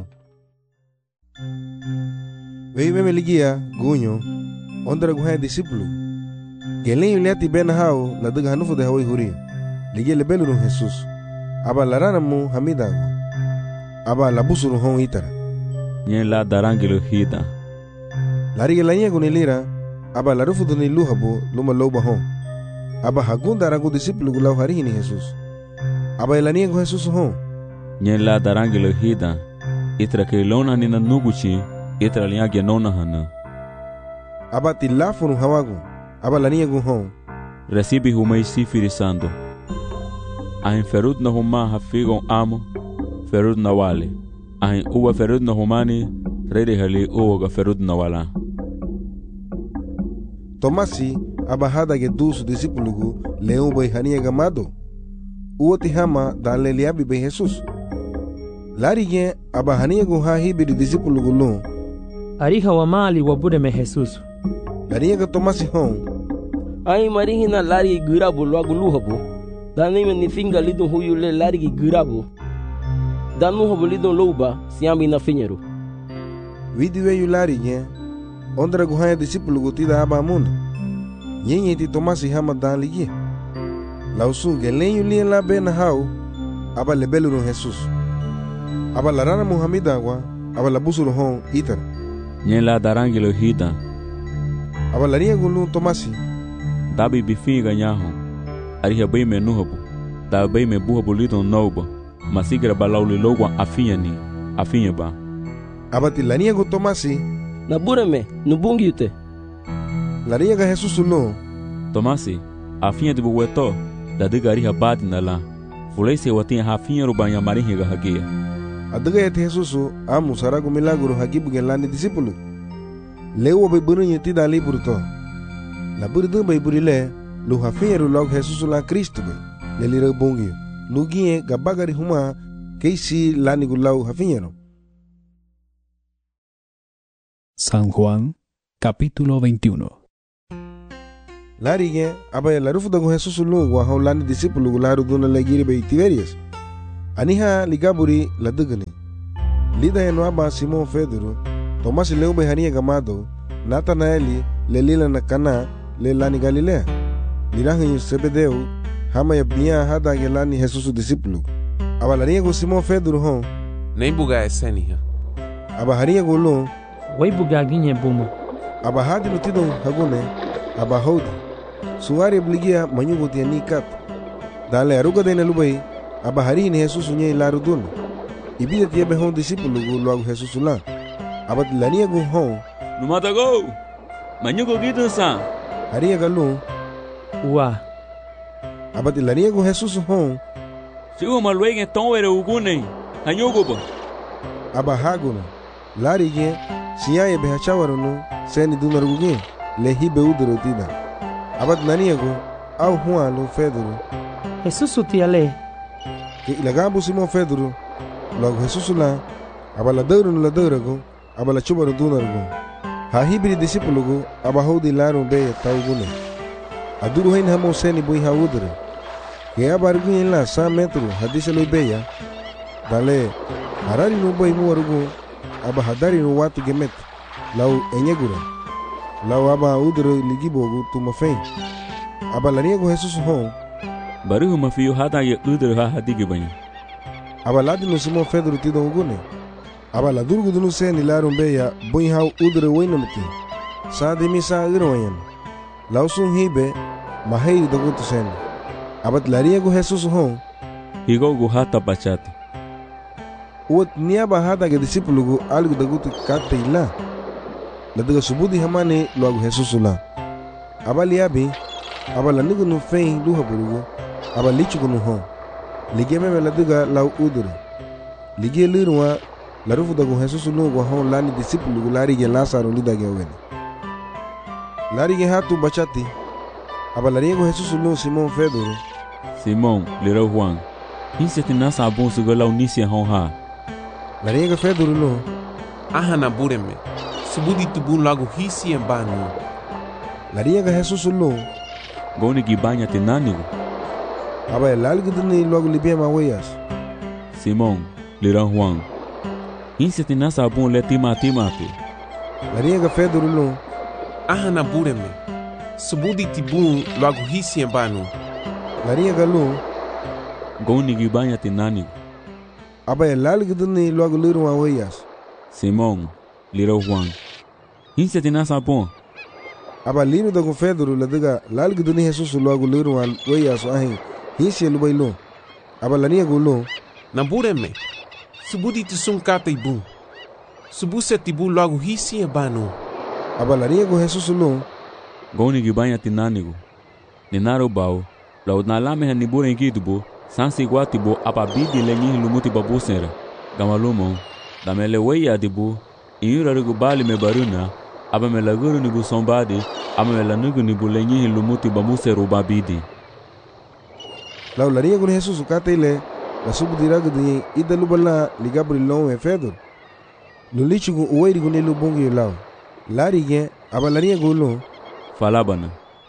Vei me ligia gunyo ondra guha discípulo gelen leti ben hao la daga hanufu de hawi huri ligia lebelu no Jesus aba larana mu hamida aba labusuru hon itara nyen la darangelo hida lari gelanya gunilira aba larufu de luhabo luma loba hon aba hagunda ragu discípulo gulau hari ni Jesus aba elania go Jesus hon nyen la darangelo hida itra ke lona ni na nuguchi itra liya genona hana. Aba tilafunu hawagu. Aba lania gu hon. Recibi humei sifiri sando. Ahin ferud na huma hafigon amo. Ferud na wale. Ahin uwa ferud na humani. Rede hali uwa ferud na wala. Tomasi aba hada ge dusu disipulugu leu bai hania gamado. Uwa tihama dale liabi bai Jesus. Lari gen aba hania gu ha hibiri disipulugu lu. Ariha wa mali wa bude me Jesus. Lari ga Tomasi hon. Ai marihi na lari girabu lo agulu habo. Dani me ni finga lido huyu le lari girabu. Danu habo lido louba siambi na finyeru. Vidi we yu lari gen. Ondra gu ha disipulugu tida aba munda. Nyenye ti Tomasi hama dan ligi. Lausu gelen yu lien la ben hao. Aba lebelu no Jesus. Aba larana Muhammeda wa. Aba labusuru hon itar. Nyen la darangelo hida. Aba laria gulu Tomasi. Dabi bifinga nyaho. Ariha bai me nuhabu. Dabi bai me buhabu lido nouba. Masigira balauli logwa afinya ni. Afinya ba. Aba ti lania gu Tomasi. Na bure me, nubungi ute. Laria ga Jesus lo. Tomasi, afinya di buweto. Dadiga ariha badi na la. Fulese watinha hafinya rubanya marihi ga hagia. Adaga yete Jesus amu saragu milagro hagibu gelani discípulo. Leu bai burinha ti dali burto. La burdu bai burile lu hafiru log Jesus la Cristo bai. Le lira bongi. Lugie gabagari huma keisi lani gulau hafiru. San Juan, capítulo veintiuno. Lari gen aba la rufu dago Jesus lu wa hon lani disciple gu laru duna la giri be Tiberias. Aniha ligaburi la dugani. Lida eno aba Simon Pedro, Tomas leu be hania gamado, Natanaeli le lila na Kana le lani Galilea. Lirahin Sebedeu hama ya bia hada ge lani Jesus disciple. Aba lania gu Simon Pedro hon nem buga esenia. Aba haria gu lu Wai buga ginye bumo. Aba hadi lutido hagune aba hodi. Suari obligia manyugo tiani kat. Dale aruga de lubai aba hari ni Jesus nye laru dun. Ibida tia be hon disciple gu luagu Jesus la. Aba lania gu hon numata go. Manyugo gitu sa. Haria galu Wa. Aba lania gu Jesus hon Sigo malwege tonwere ugune. Hanyugo ba. Aba haguna. Lari gen siya be hachawarunu seni dunarugu gen le hibe uduro tida. Aba nania gu au Juan lu Pedro. Jesus utiale. Ke ilagabu Simon Pedro luagu Jesus la. Aba la deuru la deuragu aba la chubaru dunarugu. Ha hibri disciple gu aba hodi laru be taugune. Aduru hain hamo seni bui ha udure. Ke aba rugu yin la sa metro hadise lu beya. Dale harari no boy mu warugu aba hadari no watu gemet lau enyegura lau aba udro ligibogu tu mafei aba laniego Jesus hon Baru mafiyo hada ye udro ha hadige banya. Aba ladi no Simon Pedro tido ugune aba la durgu dunu se ni larum beya boy ha udro wainamti sa de misa irwayan lau sun hibe mahei dogu tu sen aba laniego Jesus hon Higo gu hata bachata. Uat niaba hada ge disciple gu algu dagutu kate ila. La daga subudi hamane luagu Jesus la. Aba liabi, aba la nigu nu fein luha burugu, aba lichu gu nu hon. Lige meme la daga lau udure. Lige liruwa la rufu dagu Jesus lu gu hon lani disciple gu lari ge Lazaro lida ge wen. Lari ge hatu bachati. Aba lari gu Jesus lu Simon Pedro. Simon lira Juan. Hise tinasa abon sugola unisia hon ha. Lariega Pedro lu Aha na bureme. Subudi tubun lagu hisi embanu. Lariega Jesus lu Goni gibanya tinanigo. aba el algo duni luagu libia maweyas. Simon lira Juan. Hise tinasa abon le tima timate. Lariega Pedro lu Aha na bureme. Subudi tibun lagu hisi embanu. Lariega lu Goni gibanya tinanigo. aba el algo duni luagu liru maweyas. Simon lira Juan. Hise tinasa abon aba liru dagu Pedro la diga lalgu duni Jesus luagu liru maweyas ahin. Hise lu bailo. Aba laniega lu Na bureme. Subudi tisum kata ibu. Subuse tibu lagu hisi embanu. aba laniega Jesus lu Goni gibanya tinanigo. Ninaro bao. Lau nalame hanibure inkidubo. Sansi guatibo apa bidi lenyi lumuti babu sera. Gamalumon. Damele weya dibu. Iura rugu bali me baruna. Aba me laguru nibu sombadi. Aba me lanugu nibu lenyi lumuti babu seru babidi. lau laniega Jesus kate ile la subu diragu duni ida lubala ligabri long e Pedro. Lulichu gu uwairi gu nilu bungi lau. Lari gen aba laniega lu Falabana.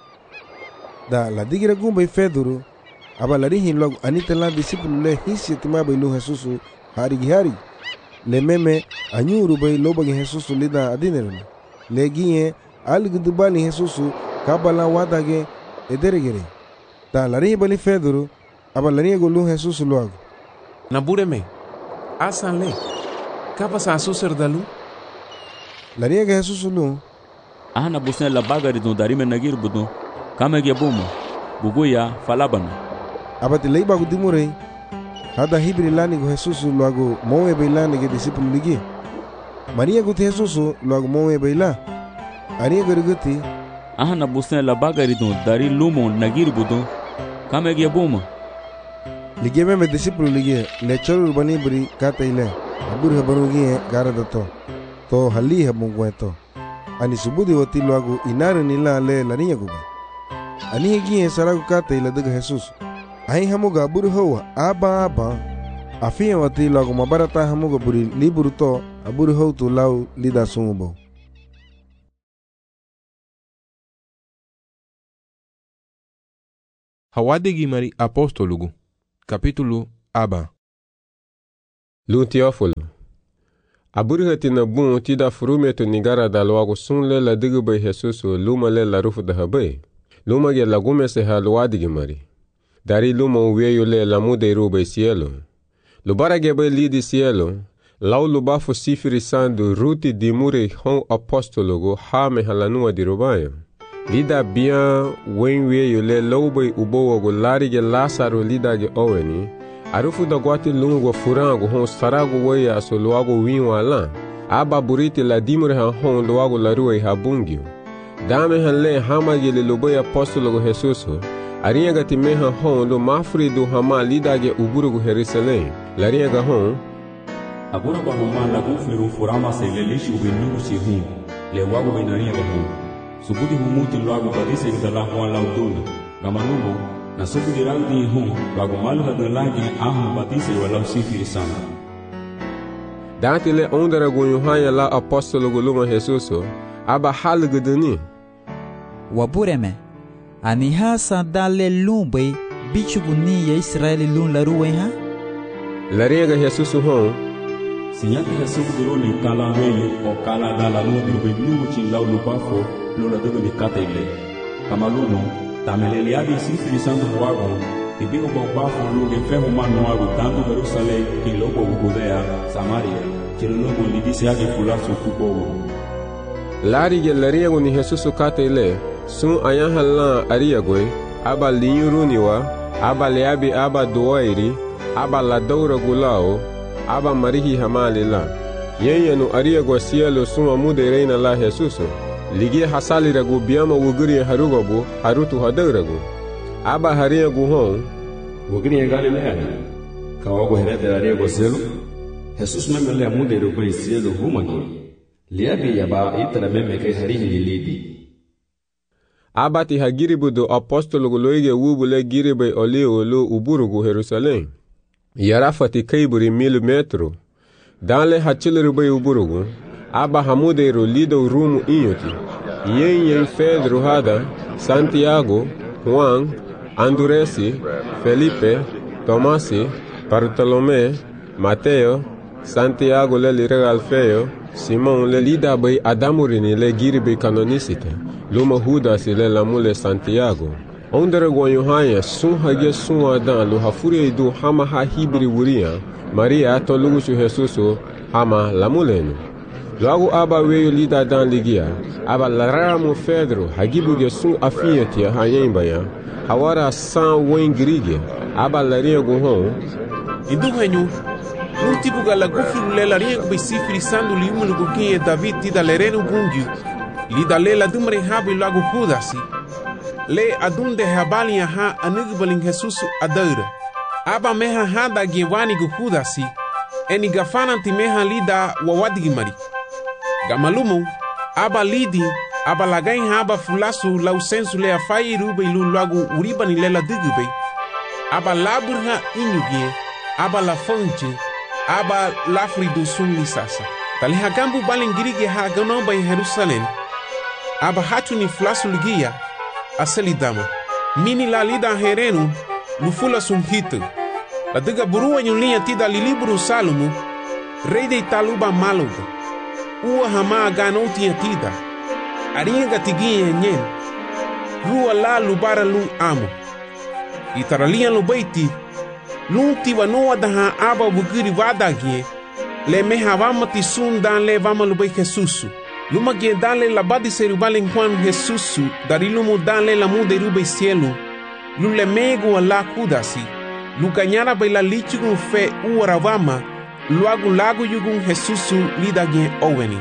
Da la digira gumba Pedro aba larihin log anita la disciple le hisi tima bailu Jesus hari gihari le meme anyuru bai loba ge Jesus lida adinerna le giye algu dubali Jesus kabala wadage ederegere da lari bali Pedro aba lari golu Jesus logo Na bureme. Asan le. Kapa sa suser dalu. lari ge Jesus lu Ahana busen la bagari don darime nagir budon. Kame ge buma. Buguya falabana. aba te leiba gu dimure hada hibri lani gu Jesus logo moe bailani ge disciple ligi Maria gu Jesus logo moe baila Aria garguti Ahana busen la bagari don dari lumon nagir budon. Kame ge buma. Ligi me disciple ligi le chorul bani bri kata ile abur habanu gi gara dato to hali habungweto ani subudi wati logo inare nila le laniya guba ani gi saragu kata ile daga Jesus Ai hamuga aburu hawa aba aba afia wati logo mabarata hamuga buri liburu to aburu hau tu lau lida sumubo Hawadigi mari apostolugu. Capítulo aba. Lu Teófilo. Aburihati na bun tida furumeto nigara da loago sunle la digu bay Jesusu luma le la rufu da habay. Luma ge la gume se ha luadigi mari. Dari luma uweyo le la mude ru bay cielo. Lubara ge bay lidi cielo. Lau lubafu sifiri sandu ruti di mure hon apostologo ha me halanua di rubayo. Lida bien wenweyo le lau bay ubowago lari ge Lazaro lida ge oweni. Arufu da guati lungo furango hon sarago weya so luago winwa lan. Aba buriti la dimure han hon luago la rue ha bungio. Dame han le hama ge le loboy apostologo Jesuso. Ariaga ti me han hon lo mafri do hama lida ge uburugo Jerusalem. Lariaga hon. Agora ba homa la gufliru furama se le lishi ubenugu si hun. Le wago benariaga hon. Subudi humuti luago badise ge la hon la uduna. Gamanumo. Na sobu di rangdi hum, lagu malu hadu lagi ahu batise walau sifiri sana. Dati le ondara gunyuhanya la apostolo guluma Jesuso, aba hal guduni. Wabureme, aniha sa dale lumbe bichu guni ya Israeli lun la ruwe ha? Lariega Jesuso hon. Sinyaki Jesuso diroli kala weyo o kala dala lumbe lumu chin lau lupafo lula dugu ni kata ile. Kamalumo, tameleliadi sifiri santo wago, ibigo baubafu luge fehu manu wago tanto Jerusalem, kilogo Judea, Samaria, chilulogo lidisi agi fulasu kubogo. Lari ge lariego ni Jesusu kate ile, sun ayahalan ariagwe, aba linyuruniwa, aba leabi aba duwairi, aba ladoura gulao, aba marihi hamalila. Yenyenu ariagwa cielo sun amude reina la Jesusu. Ligi hasali ragu biyama wuguri harugobu harutu hadaragu. Aba haria guhon. Wuguri Galilea. Kawago herete ariago cielo. Jesus memele amude rubai cielo humani. Liabi yaba itara memeke harihi lilidi. Aba ti hagiribu do apostolo guloige wubule giribe oli olu uburugu Jerusalem. Yarafati kaiburi milu metro. Danle hachile rubai uburugu. Aba hamudero lido rumo inyoti. Yen yen Pedro hada, Santiago, Juan, Anduresi, Felipe, Tomasi, Bartolomé, Mateo, Santiago le lirega Alfeo, Simon le lida bay Adamurini le giribe canonicite, Luma Judas le lamule Santiago. Ondere guanyuhanya sun hage sun adan lo hafuri idu hama ha hibri wuria, Maria to lugusu Jesuso hama lamulenu. Logo aba weyo lida dan ligia, aba laramo Pedro, hagibuge sun afieti hayembaya, hawara san wen grige, aba laria guhon. Idu henyu, multibuga la gufiru le laria gube sifiri sandu liumulu gukinye David tida lerenu bungi, lida le la dumre habi lagu Judasi, le adunde habali ha anugbalin Jesusu adaira, aba meha hada gewani gu Judasi, eni gafana timeha lida wawadigi mari. Gamalumo, aba lidi, aba lagain haba fulasu lau sensu le afai rube ilu lagu uribani lela digube, aba laburha inyugie, aba la fonche, aba lafridu sun lisasa. Tali hagambu balingirige ha ganomba in Jerusalem, aba hatu ni fulasu ligia, aselidama. Mini la lida herenu, lufula sun hitu. La diga burua nyulia tida liliburu salumu, rei de taluba maluga. Ua hama gano tia tida. Aringa tiginye nyen. Rua la lubara lu amo. Itaralian lubaiti. Lunti wa noa daha aba wugiri wadagie. Le meha vama ti sun dan le vama lubai Jesusu. Luma gie dan le labadi serubale Juan Jesusu. Dari lumu dan le la mude rubai cielo. Lule mego la kudasi. Luganyara bai la lichigun fe uara vama. Luagu lagu yugun Jesusu lidage oweni.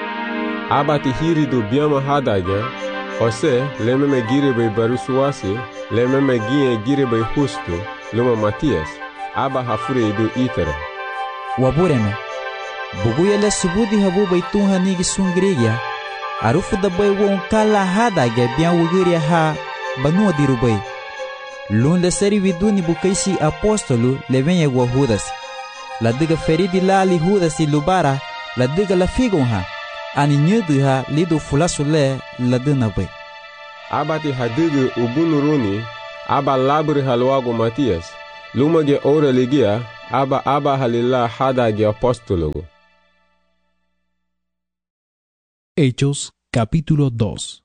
Aba ti hiri do biama hadaga, Jose lememe giribe barusuasi, lememe gie giribe Justo, luma Matias, aba hafure do itere. Wabureme, buguyele subudi habu baitunha nigi sungrigia, arufu da bai won kala hadaga bian wugiria ha banua dirubai. Lun le seri viduni bukaisi apostolu levenye gwa Judas. La diga feridi la li Judas lubara, la diga la figonha, ani nyuduha lido fulasule la dinabe. Abati hadigu ubunuruni, aba labri halwago Matias, lumage ora ligia, aba aba halila hadage apostologo. Hechos capítulo dos.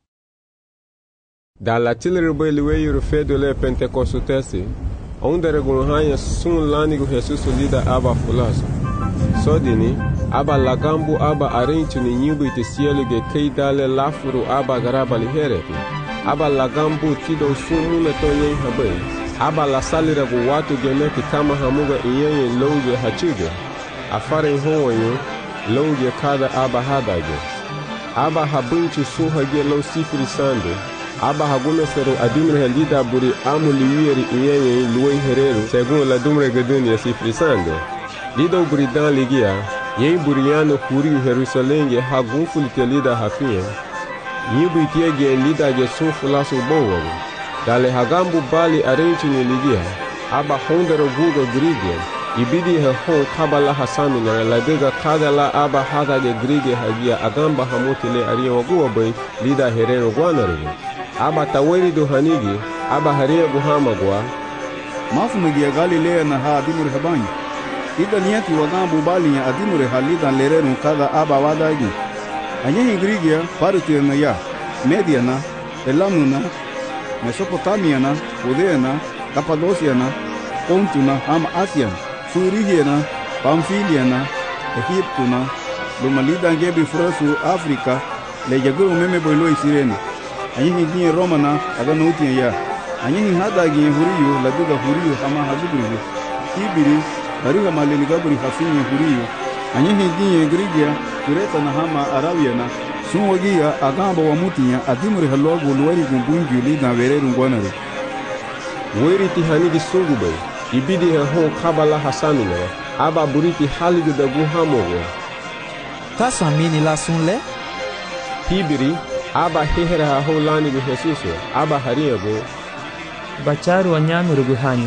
Da la tilribe liweyu fedole Pentecostesi, onde regunhanya sun lanigo Jesus lida aba fulaso. Sodini, aba lagambu aba arentu ni nyubu itesielu ge keidale lafuru aba garaba lihereti. Aba lagambu tido sun mumeto yen habe. Aba la salira gu watu gemeki kama hamuga iyenye louge hachuge. Afare honyo, louge kada aba hadage. Aba habunchu sun hage lou sifri sande. Aba hagume seru adumre lida buri amu liwiri iyenye luwe hereru segun la dumre geduni sifri sande. Lido buri dan ligia, yen buriano huri Jerusalem ye hagun fulite lida hafien. Yibu itiege lida ge sun fulasu bowo. Dale hagambu bali arenchu ni ligia, aba hondero guga grige, ibidi he hon kabala hasami na ladega kadala aba hada ge grige hagia agamba hamutile ariya waguwa bay lida herero guanaru. Aba taweri do hanigi, aba hariya guhamagwa. Mafu megia Galilea na ha adimure habanyi. Ida niati wagambu bali ya adimure halida lerero kada aba wadagi. Anyehi grigia parutu na ya, Mediana, Elamuna, Mesopotamiana, Judeana, Cappadociana, Pontuna, Ama Asian, Furigiana, Pamfiliana, Egiptuna, Lumalida ngebi furasu Afrika, le jaguru meme boilo isirene. Anyehi ginye Romana, agano uti ya. Anyehi hada ginye huriyo, laduga huriyo ama hazuburi. Ibiri, bariga maleni gaburi hafinye huriyo. Anyehi ginye Grigia, Kureta na hama Arabiana, sunwagia agamba wa mutinya adimuri halwago luwari gumbungi ulida vereru ngwanare. Weri tihanigi sungube, ibidi he hon kabala hasamine, aba buriti haligi da guhamogo. Taso amini la sunle? Hibiri, aba hehere ha hon lanigu Jesuso, aba hariyago. Bacharu anyamuru guhanyi.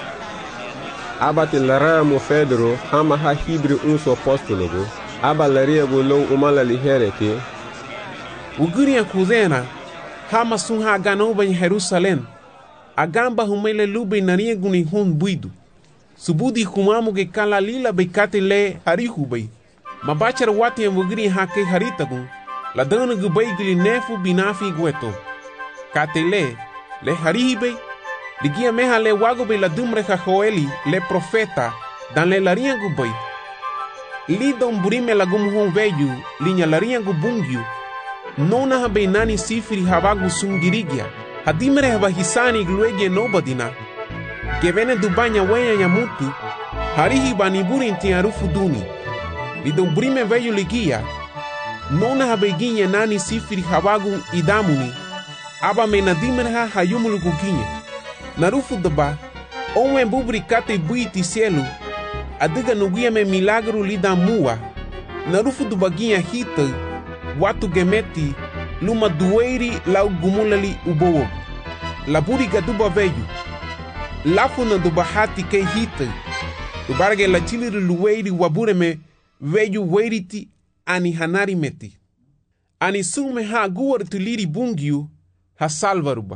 Aba tilara mo Fedro, hama ha hibri unso apostologo. Aba laria gulong umala lihereke. Uguria kuzena, hama sun ha ganoba in Jerusalem. Agamba humele lube naria guni hun buidu. Subudi humamu ge kala lila bekate le harihubay. Mabachar wati en wugri hake haritagun. La dana gubay gili nefu binafi gueto. Kate le, le harihibay. Ligia meha le wagobe la dumre ha Joeli le profeta. Dan le laria gubay. Lidon burime la gumhon veyu, linya laria gubungyu. Nona habe nani sifri habagu sungirigia. Hadimere haba hisani gluegie nobadina. Gevene dubanya wenya yamutu. Harihi baniburi inti arufu duni. Lidon burime veyu ligia. Nona habe ginye nani sifri habagu idamuni. Aba mena dimere ha hayumulu guginye. Narufu daba. Onwe bubri kate buiti cielo. Adiga nuguia me milagro lida mua. Narufu do baguinha hita. Watu gemeti. Luma dueiri lau gumulali ubowo. Laburi gaduba veyu. Lafuna do bahati ke hita. Ubarge la chiliru lueiri wabure me veyu weiriti ani hanari meti. Ani sume ha guar tuliri bungiu ha salvaruba.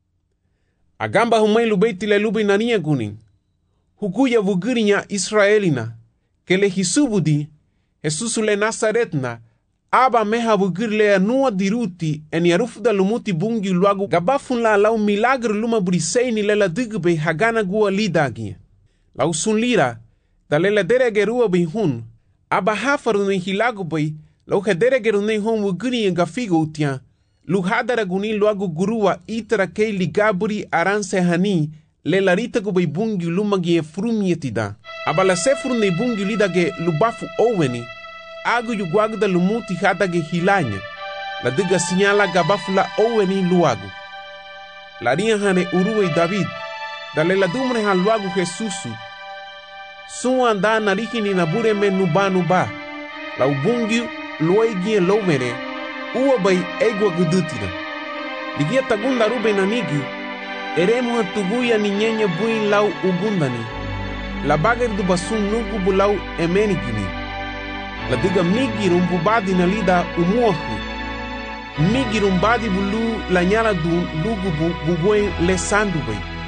Agamba humailu beiti le lubi nania guning. Hukuya vugirinya Israelina, que le hisubudi, Jesus le Nazaretna, aba meha vugirle anua diruti, en yarufda lumuti bungi luagu, gabafun la lau milagre luma briseini le la digbe hagana gua lidagi. Lau sun lira, da le la deregerua bihun, aba hafaru ne hilagu bay, lau hederegeru ne hon vugirinya gafigo utia, lu hadara guni luagu gurua itra kei ligaburi aranse hani, le larita go bungi lumagi e frumietida. Abala sefru ne bungi lidage lubafu oweni. Agu yuguagda lumuti hadage hilanya. La diga sinyala gabafu la oweni luagu. La ria hane uruwe David. Dale la dumre han luagu Jesusu. Suwa anda narihi ni nabure me nuba nuba. La ubungi luegi e lomere. Uwa bay egwa gudutina. Ligia tagunda rube nanigi. Eremu hatuguya ni nyenye bui lau ugundani. La bager du basun nugu bulau emenigini. La diga migi rumbubadi na lida umuahu. Migi rumbadi bulu la nyara du lugu bu bubuen le sandu bay.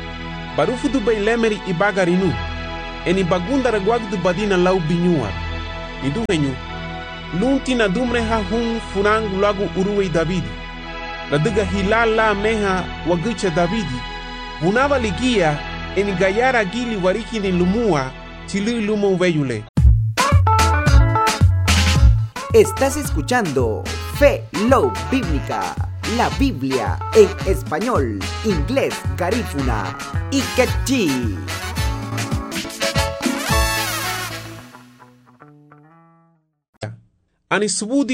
barufu du bay lemeri ibagarinu eni bagunda regwag du badina lau binyuar idu henyu lunti na dumre ha hun funang lagu uruwe Davidi la duga hilala meha wagucha Davidi bunava ligia eni gayara gili wariki ni lumua chilu lumo veyule. Estás escuchando Fe Love Bíblica, la Biblia en español, inglés, garífuna y quechí. Ani subudi